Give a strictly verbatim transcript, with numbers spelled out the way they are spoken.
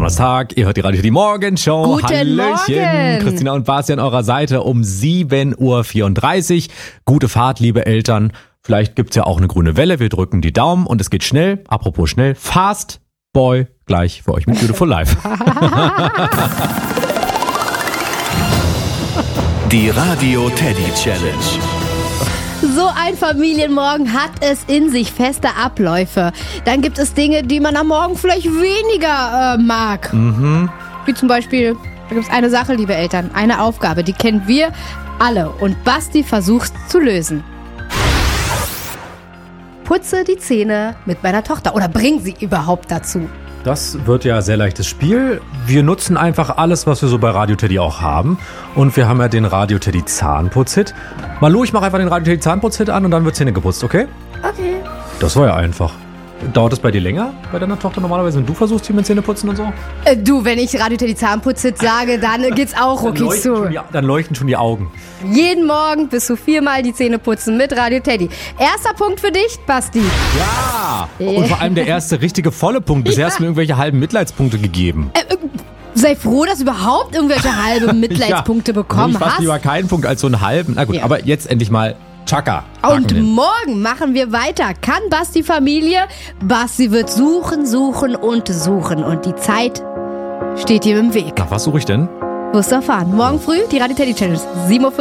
Donnerstag, ihr hört die Radio Teddy Morgenshow. Guten Hallöchen. Morgen. Christina und Basti an eurer Seite um sieben Uhr vierunddreißig. Gute Fahrt, liebe Eltern. Vielleicht gibt's ja auch eine grüne Welle. Wir drücken die Daumen und es geht schnell. Apropos schnell. Fast Boy gleich für euch mit Beautiful Life. Die Radio Teddy Challenge. So ein Familienmorgen hat es in sich, feste Abläufe. Dann gibt es Dinge, die man am Morgen vielleicht weniger äh, mag. Mhm. Wie zum Beispiel, da gibt es eine Sache, liebe Eltern, eine Aufgabe, die kennen wir alle. Und Basti versucht zu lösen. Putze die Zähne mit meiner Tochter oder bring sie überhaupt dazu. Das wird ja ein sehr leichtes Spiel. Wir nutzen einfach alles, was wir so bei Radio Teddy auch haben. Und wir haben ja den Radio Teddy Zahnputz-Hit. Malu, ich mache einfach den Radio Teddy Zahnputz-Hit an und dann wird Zähne geputzt, okay? Okay. Das war ja einfach. Dauert es bei dir länger, bei deiner Tochter normalerweise, wenn du versuchst, hier mit Zähne putzen und so? Äh, du, wenn ich Radio Teddy Zahnputz-Hit sage, dann geht's auch Dann ruckig leuchten, schon zu. die, dann leuchten schon die Augen. Jeden Morgen bis zu viermal die Zähne putzen mit Radio Teddy. Erster Punkt für dich, Basti. Ja! Und vor allem der erste richtige volle Punkt. Bisher Ja. hast du mir irgendwelche halben Mitleidspunkte gegeben. Äh, äh, sei froh, dass du überhaupt irgendwelche halbe Mitleidspunkte bekommen ich fast hast. lieber keinen Punkt als so einen halben. Na gut, Ja. aber jetzt endlich mal Chaka. Und Haken hin. morgen machen wir weiter. Kann Basti Familie? Basti wird suchen, suchen und suchen. Und die Zeit steht ihm im Weg. Nach was suche ich denn? Wirst du erfahren. Morgen früh die Radio Teddy Challenge. sieben Uhr